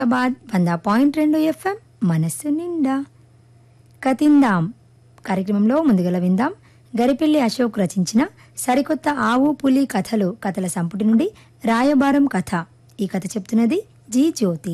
బాద్ 100.2 FM మనస్సు నిండా కతిందాం కార్యక్రమంలో ముందుగల విందాం గరిపెల్లి అశోక్ రచించిన సరికొత్త ఆవు పులి కథల సంపుటి నుండి రాయబారం కథ. ఈ కథ చెప్తున్నది జీ జ్యోతి.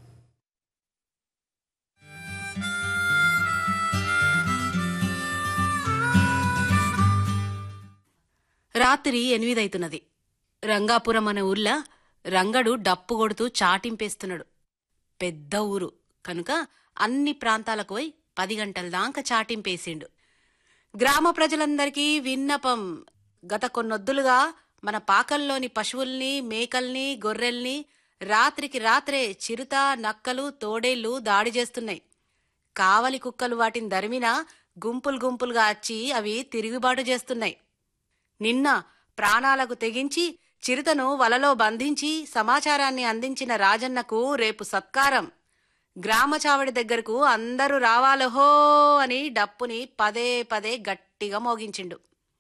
రాత్రి 8 అవుతున్నది. రంగాపురం అనే ఊర్లా రంగడు డప్పు కొడుతూ చాటింపేస్తున్నాడు. పెద్ద ఊరు కనుక అన్ని ప్రాంతాలకు పోయి 10 గంటల దాకా చాటింపేసిండు. గ్రామ ప్రజలందరికీ విన్నపం, గత కొన్నొద్దులుగా మన పాకల్లోని పశువుల్ని, మేకల్ని, గొర్రెల్ని రాత్రికి రాత్రే చిరుత, నక్కలు, తోడేళ్లు దాడి చేస్తున్నాయి. కావలి కుక్కలు వాటిని దరిమినా గుంపులు గుంపులుగా వచ్చి అవి తిరుగుబాటు చేస్తున్నాయి. నిన్న ప్రాణాలకు తెగించి చిరుతను వలలో బంధించి సమాచారాన్ని అందించిన రాజన్నకు రేపు సత్కారం. గ్రామ చావడి దగ్గరకు అందరూ రావాలహో అని డప్పుని పదే పదే గట్టిగా మోగించిండు.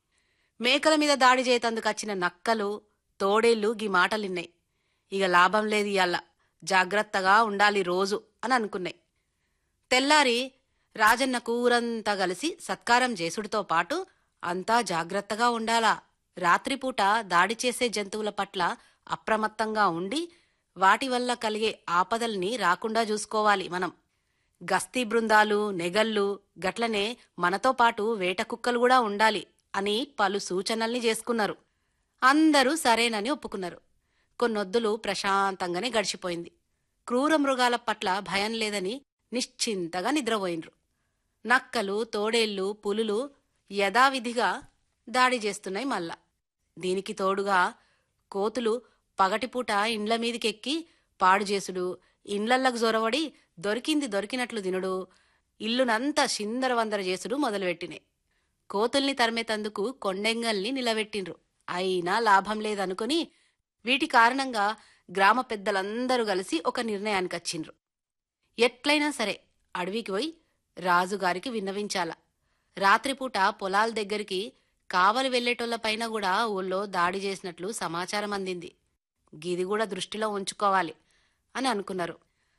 మేకల మీద దాడి చేతందుకొచ్చిన నక్కలు, తోడేళ్లు గీ మాటలిన్నాయి. ఇక లాభం లేదు, ఇయ్యాల జాగ్రత్తగా ఉండాలి రోజు అని అనుకున్నాయి. తెల్లారి రాజన్నకు ఊరంతా కలిసి సత్కారం చేసుడితో పాటు అంతా జాగ్రత్తగా ఉండాలా, రాత్రిపూట దాడి చేసే జంతువుల పట్ల అప్రమత్తంగా ఉండి వాటి వల్ల కలిగే ఆపదల్ని రాకుండా చూసుకోవాలి. మనం గస్తీ బృందాలు, నెగళ్ళు, గట్లనే మనతో పాటు వేట కుక్కలు కూడా ఉండాలి అని పలు సూచనల్ని చేసుకున్నారు. అందరూ సరేనని ఒప్పుకున్నారు. కొన్నొద్దులు ప్రశాంతంగానే గడిచిపోయింది. క్రూర మృగాల పట్ల భయం లేదని నిశ్చింతగా నిద్రపోయినరు. నక్కలు, తోడేళ్లు, పులులు యథావిధిగా దాడి చేస్తున్నాయి. మళ్ళా దీనికి తోడుగా కోతులు పగటిపూట ఇండ్ల మీదికెక్కి పాడుచేసుడు, ఇండ్లల్లకు జొరవడి దొరికింది దొరికినట్లు తినుడు, ఇల్లునంతా చిందరవందర చేసుడు మొదలుపెట్టినాయి. కోతుల్ని తరిమేతందుకు కొండెంగల్ని నిలబెట్టిండ్రు. అయినా లాభం లేదనుకుని వీటి కారణంగా గ్రామ పెద్దలందరూ కలిసి ఒక నిర్ణయానికొచ్చిండ్రు. ఎట్లయినా సరే అడవికి పోయి రాజుగారికి విన్నవించాల. రాత్రిపూట పొలాల దగ్గరికి కావలి వెళ్లేటోళ్లపైన కూడా ఊళ్ళో దాడి చేసినట్లు సమాచారం అందింది. గిది కూడా దృష్టిలో ఉంచుకోవాలి అని అనుకున్నారు.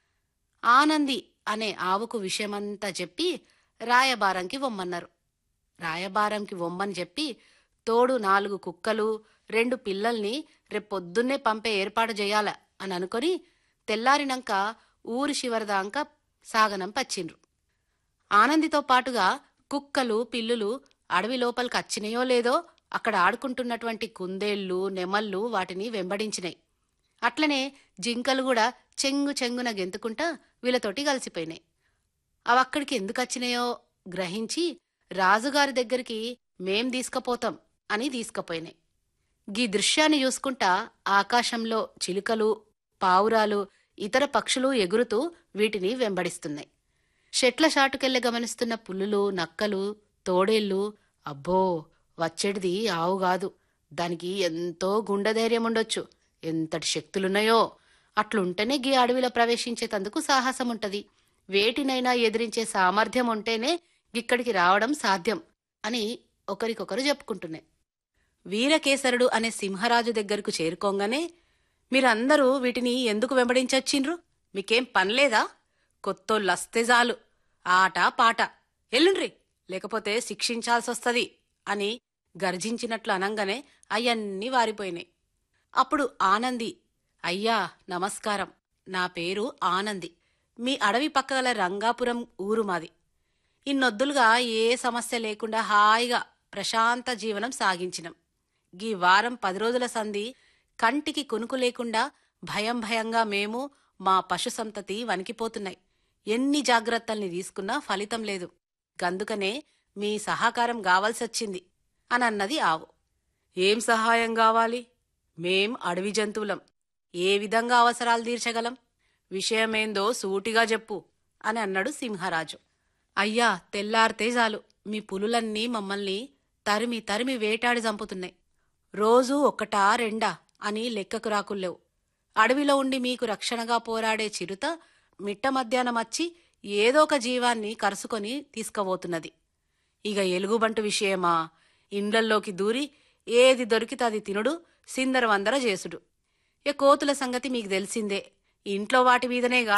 ఆనంది అనే ఆవుకు విషయమంతా చెప్పి రాయబారంకి వమ్మన్నారు. రాయబారంకి వమ్మని చెప్పి తోడు 4 కుక్కలు, 2 పిల్లల్ని రేపొద్దున్నే పంపే ఏర్పాటు చేయాల అని అనుకొని తెల్లారినాక ఊరి శివరదాంక సాగనంపచ్చిండ్రు. ఆనందితో పాటుగా కుక్కలు, పిల్లులు అడవి లోపలికి వచ్చినాయో లేదో అక్కడ ఆడుకుంటున్నటువంటి కుందేళ్లు, నెమళ్ళు వాటిని వెంబడించినాయి. అట్లనే జింకలు కూడా చెంగు చెంగున గెంతుకుంటా వీళ్ళతోటి కలిసిపోయినాయి. అవక్కడికి ఎందుకు వచ్చినాయో గ్రహించి రాజుగారి దగ్గరికి మేం తీసుకపోతాం అని తీసుకుపోయినాయి. గీ దృశ్యాన్ని చూసుకుంటా ఆకాశంలో చిలుకలు, పావురాలు, ఇతర పక్షులు ఎగురుతూ వీటిని వెంబడిస్తున్నాయి. చెట్ల చాటుకెళ్ళి గమనిస్తున్న పులులు, నక్కలు, తోడేళ్లు అబ్బో వచ్చేటిది ఆవు కాదు, దానికి ఎంతో గుండెధైర్యం ఉండొచ్చు, ఎంతటి శక్తులున్నాయో, అట్లుంటేనే గీ అడవిలో ప్రవేశించేతందుకు సాహసముంటది, వేటినైనా ఎదిరించే సామర్థ్యం ఉంటేనే గిక్కడికి రావడం సాధ్యం అని ఒకరికొకరు చెప్పుకుంటున్నాయి. వీరకేసరుడు అనే సింహరాజు దగ్గరకు చేరుకోంగానే మీరందరూ వీటిని ఎందుకు వెంబడించొచ్చిండ్రు? మీకేం పనిలేదా? కొత్తోళ్ళొస్తే చాలు ఆట పాట ఎల్లుండ్రి, లేకపోతే శిక్షించాల్సొస్తది అని గర్జించినట్లు అనంగానే అయ్యన్నీ వారిపోయినాయి. అప్పుడు ఆనంది, అయ్యా నమస్కారం, నా పేరు ఆనంది, మీ అడవి పక్కగల రంగాపురం ఊరు మాది. ఇన్నొద్దులుగా ఏ సమస్య లేకుండా హాయిగా ప్రశాంత జీవనం సాగించినం. గీ వారం 10 రోజుల సంధి కంటికి కునుకు లేకుండా భయం భయంగా మేము, మా పశు సంతతి వణికిపోతున్నాయి. ఎన్ని జాగ్రత్తల్ని తీసుకున్నా ఫలితం లేదు. గందుకనే మీ సహకారం కావాల్సొచ్చింది అని అన్నది ఆవు. ఏం సహాయం కావాలి? మేం అడవి జంతువులం, ఏ విధంగా అవసరాలు తీర్చగలం? విషయమేందో సూటిగా చెప్పు అని అన్నాడు సింహరాజు. అయ్యా తెల్లారితే చాలు మీ పులులన్నీ మమ్మల్ని తరిమి తరిమి వేటాడి చంపుతున్నాయి. రోజూ 1, 2 అని లెక్కకు రాకుల్లేవు. అడవిలో ఉండి మీకు రక్షణగా పోరాడే చిరుత మిట్ట మధ్యాహ్నమచ్చి ఏదో ఒక జీవాన్ని కరుసుకొని తీసుకుపోతున్నది. ఇక ఎలుగుబంటు విషయమా, ఇండ్లల్లోకి దూరి ఏది దొరికితే అది తినుడు, సిందరవందర చేసుడు. కోతుల సంగతి మీకు తెలిసిందే, ఇంట్లో వాటి మీదనే